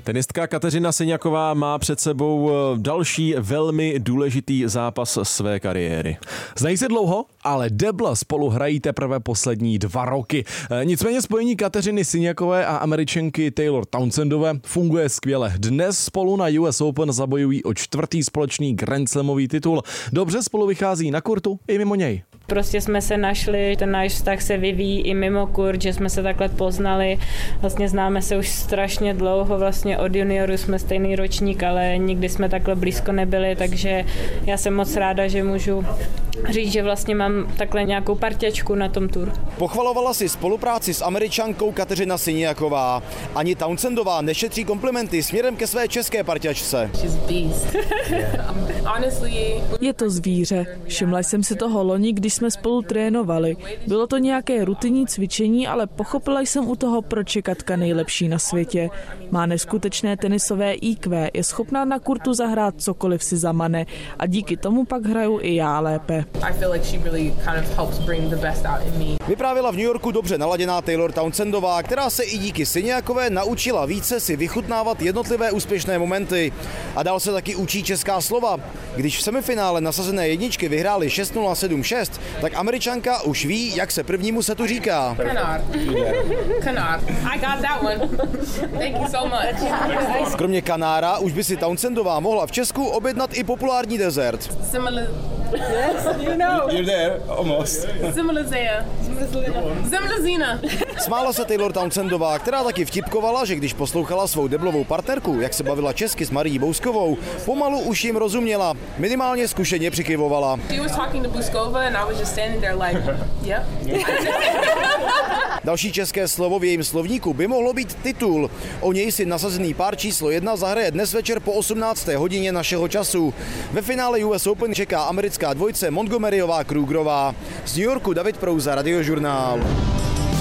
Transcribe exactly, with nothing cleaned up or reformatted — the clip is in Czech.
Tenistka Kateřina Siniaková má před sebou další velmi důležitý zápas své kariéry. Znají se dlouho, ale debla spolu hrají teprve poslední dva roky. Nicméně spojení Kateřiny Siniakové a Američanky Taylor Townsendové funguje skvěle. Dnes spolu na U S Open zabojují o čtvrtý společný Grand Slamový titul. Dobře spolu vychází na kurtu i mimo něj. Prostě jsme se našli, ten náš vztah se vyvíjí i mimo kurt, že jsme se takhle poznali. Vlastně známe se už strašně dlouho, vlastně od junioru jsme stejný ročník, ale nikdy jsme takhle blízko nebyli, takže já jsem moc ráda, že můžu říct, že vlastně mám takhle nějakou parťačku na tom tur. Pochvalovala si spolupráci s Američankou Kateřina Siniaková. Ani Townsendová nešetří komplimenty směrem ke své české parťačce. Je to zvíře. Všimla jsem si toho loni, když jsme spolu trénovali. Bylo to nějaké rutinní cvičení, ale pochopila jsem u toho, proč je Katka nejlepší na světě. Má neskutečné tenisové í kvé, je schopná na kurtu zahrát cokoliv si zamane a díky tomu pak hraju i já lépe. Vyprávěla v New Yorku dobře naladěná Taylor Townsendová, která se i díky Siniakové naučila více si vychutnávat jednotlivé úspěšné momenty. A dál se taky učí česká slova. Když v semifinále nasazené jedničky vyhráli šest nula sedm šest, tak Američanka už ví, jak se prvnímu setu říká. Canard. Canard. I got that one. Thank you so much. Kromě kanára už by si Townsendová mohla v Česku objednat i populární dezert. Similar. Yes, you know. You're there, almost. Zimlezea. Zimlezina. Smála se Taylor Townsendová, která taky vtipkovala, že když poslouchala svou deblovou partnerku, jak se bavila česky s Marií Bouskovou, pomalu už jim rozuměla, minimálně zkušeně přikyvovala. She was talking to Bouskova and I was just standing there like, yep. Další české slovo v jejím slovníku by mohlo být titul. O něj si nasazený pár číslo jedna zahraje dnes večer po osmnácté hodině našeho času. Ve finále U S Open čeká americká dvojce Montgomeryová Krugerová. Z New Yorku David Prouza, Radiožurnál.